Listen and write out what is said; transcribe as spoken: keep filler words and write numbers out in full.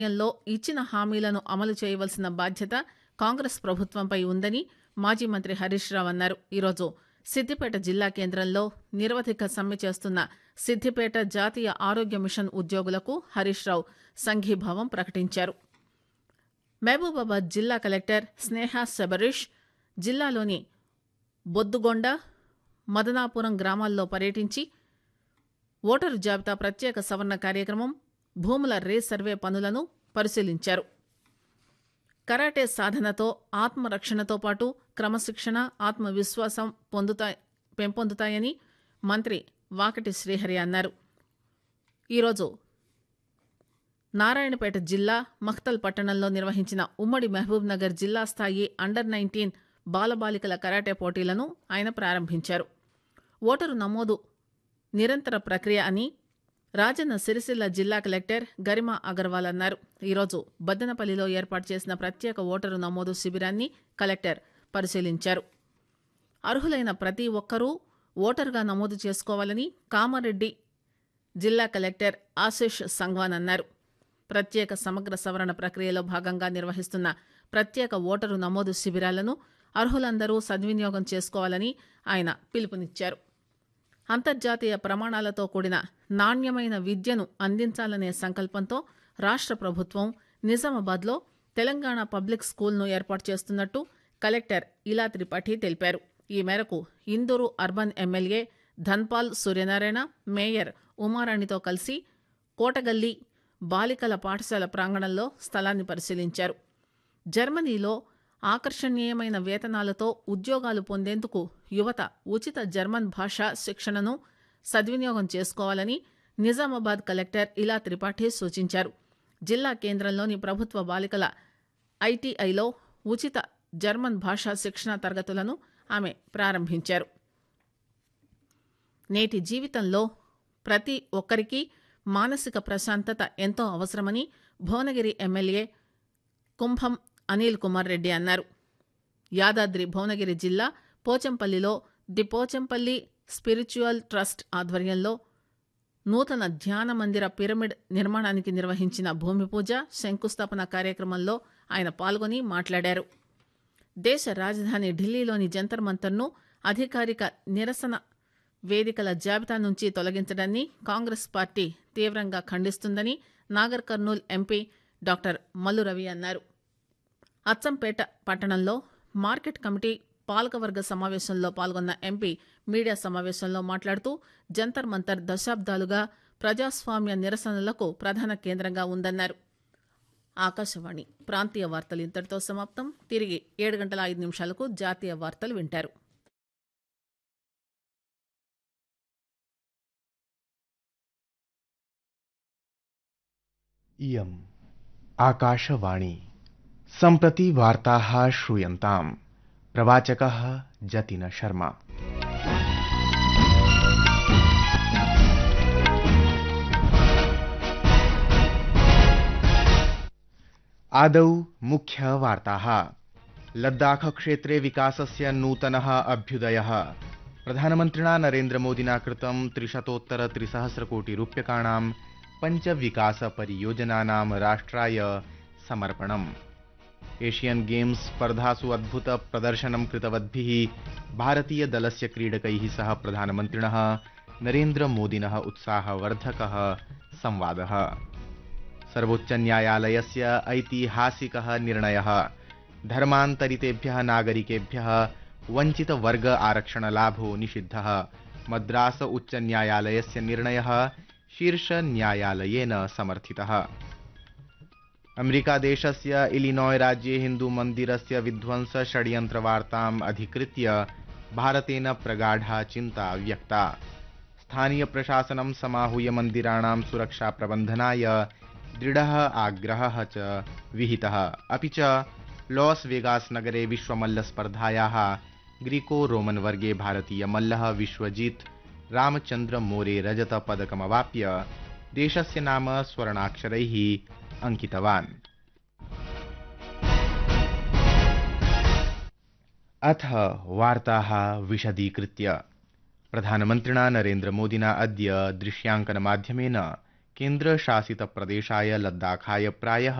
లో ఇచ్చిన హామీలను అమలు చేయవలసిన బాధ్యత కాంగ్రెస్ ప్రభుత్వంపై ఉందని మాజీ మంత్రి హరీష్ రావు అన్నారు. ఈరోజు సిద్దిపేట జిల్లా కేంద్రంలో నిరవధిక సమ్మె చేస్తున్న సిద్దిపేట జాతీయ ఆరోగ్య మిషన్ ఉద్యోగులకు హరీష్ రావు సంఘీభావం ప్రకటించారు. మహబూబాబాద్ జిల్లా కలెక్టర్ స్నేహ శబరీష్ జిల్లాలోని బొద్దుగొండ, మదనాపురం గ్రామాల్లో పర్యటించి ఓటరు జాబితా ప్రత్యేక సవరణ కార్యక్రమం, భూముల రీసర్వే పనులను పరిశీలించారు. కరాటే సాధనతో ఆత్మరక్షణతో పాటు క్రమశిక్షణ, ఆత్మవిశ్వాసం పొందుతా పెంపొందుతాయని మంత్రి వాకటి శ్రీహరి అన్నారు. ఈరోజు నారాయణపేట జిల్లా మఖ్తల్ పట్టణంలో నిర్వహించిన ఉమ్మడి మహబూబ్ నగర్ జిల్లా స్థాయి అండర్ నైన్టీన్ బాలబాలికల కరాటే పోటీలను ఆయన ప్రారంభించారు. ఓటరు నమోదు నిరంతర ప్రక్రియ అని రాజన్న సిరిసిల్ల జిల్లా కలెక్టర్ గరిమా అగర్వాల్ అన్నారు. ఈరోజు బద్దనపల్లిలో ఏర్పాటు చేసిన ప్రత్యేక ఓటరు నమోదు శిబిరాన్ని కలెక్టర్ పరిశీలించారు. అర్హులైన ప్రతి ఒక్కరూ ఓటరుగా నమోదు చేసుకోవాలని కామారెడ్డి జిల్లా కలెక్టర్ ఆశిష్ సంగ్వాన్ అన్నారు. ప్రత్యేక సమగ్ర సవరణ ప్రక్రియలో భాగంగా నిర్వహిస్తున్న ప్రత్యేక ఓటరు నమోదు శిబిరాలను అర్హులందరూ సద్వినియోగం చేసుకోవాలని ఆయన పిలుపునిచ్చారు. అంతర్జాతీయ ప్రమాణాలతో కూడిన నాణ్యమైన విద్యను అందించాలనే సంకల్పంతో రాష్ట్ర ప్రభుత్వం నిజామాబాద్లో తెలంగాణ పబ్లిక్ స్కూల్ను ఏర్పాటు చేస్తున్నట్టు కలెక్టర్ ఇలా త్రిపాఠి తెలిపారు. ఈ మేరకు Indur urban MLA Dhanpal Suryanarayana, mayor ఉమారాణితో కలిసి కోటగల్లి బాలికల పాఠశాల ప్రాంగణంలో స్థలాన్ని పరిశీలించారు. జర్మనీలో ఆకర్షణీయమైన వేతనాలతో ఉద్యోగాలు పొందేందుకు యువత ఉచిత జర్మన్ భాషా శిక్షణను సద్వినియోగం చేసుకోవాలని నిజామాబాద్ కలెక్టర్ ఇలా త్రిపాఠి సూచించారు. జిల్లా కేంద్రంలోని ప్రభుత్వ బాలికల ఐటీఐలో ఉచిత జర్మన్ భాషా శిక్షణ తరగతులను ఆమె ప్రారంభించారు. నేటి జీవితంలో ప్రతి ఒక్కరికి మానసిక ప్రశాంతత ఎంతో అవసరమని భువనగిరి ఎమ్మెల్యే కుంభం అనిల్ కుమార్ రెడ్డి అన్నారు. యాదాద్రి భువనగిరి జిల్లా పోచంపల్లిలో ది పోచంపల్లి స్పిరిచువల్ ట్రస్ట్ ఆధ్వర్యంలో నూతన ధ్యాన మందిర పిరమిడ్ నిర్మాణానికి నిర్వహించిన భూమి పూజ, శంకుస్థాపన కార్యక్రమంలో ఆయన పాల్గొని మాట్లాడారు. దేశ రాజధాని ఢిల్లీలోని జంతర్ మంతర్ను అధికారిక నిరసన వేదికల జాబితా నుంచి తొలగించడాన్ని కాంగ్రెస్ పార్టీ తీవ్రంగా ఖండిస్తుందని నాగర్ కర్నూల్ ఎంపీ డాక్టర్ మల్లు రవి అన్నారు. అచ్చంపేట పట్టణంలో మార్కెట్ కమిటీ పాలకవర్గ సమావేశంలో పాల్గొన్న ఎంపీ మీడియా సమావేశంలో మాట్లాడుతూ జంతర్ మంతర్ దశాబ్దాలుగా ప్రజాస్వామ్య నిరసనలకు ప్రధాన కేంద్రంగా ఉందన్నారు. ఆకాశవాణి ప్రాంతీయ వార్తలు ఇంతటితో సమాప్తం. తిరిగి ఏడు గంటల ఐదు నిమిషాలకు జాతీయ వార్తలు వింటారు. इयम् आकाशवाणी सम्प्रति वार्ताः श्रूयन्ताम्. प्रवाचकः जतिन शर्मा. आदौ मुख्यवार्ताः. लद्दाख क्षेत्रे विकासस्य नूतनः अभ्युदयः. प्रधानमन्त्रिणा नरेन्द्रमोदिना कृतं त्रिशतोत्तर त्रिसहस्रकोटि रूप्यकाणां पञ्च विकास परियोजनानां राष्ट्राय समर्पणम्. एशियन गेम्स स्पर्धासु अद्भुत प्रदर्शनं कृतवद्भिः भारतीय दलस्य क्रीडकैः सह प्रधानमन्त्रिणः नरेन्द्रमोदिनः उत्साहवर्धकः संवादः. सर्वोच्चन्यायालयस्य ऐतिहासिकः निर्णयः. धर्मान्तरितेभ्यः नागरिकेभ्यः वञ्चितवर्ग आरक्षणलाभो निषिद्धः. मद्रास उच्चन्यायालयस्य निर्णयः शीर्षन्यायालयेन समर्थितः. अमेरिकादेशस्य इलिनॉय राज्ये हिन्दुमन्दिरस्य विध्वंस षड्यन्त्रवार्ताम् अधिकृत्य भारतेन प्रगाढा चिन्ता व्यक्ता. स्थानीयप्रशासनं समाहूय मन्दिराणां सुरक्षाप्रबन्धनाय दृढः आग्रहः च विहितः. अपि च लॉस वेगास नगरे विश्वमल्लस्पर्धायाः ग्रीको रोमन वर्गे भारतीयमल्लः विश्वजीत् रामचन्द्र मोरे रजतपदकमवाप्य देशस्य नाम स्वर्णाक्षरैः अंकितवान्. अथ वार्ताः विशदीकृत्य. प्रधानमन्त्रिणा नरेन्द्रमोदिना अद्य दृश्यांकन माध्यमेन केन्द्रशासितप्रदेशाय लद्दाखाय प्रायः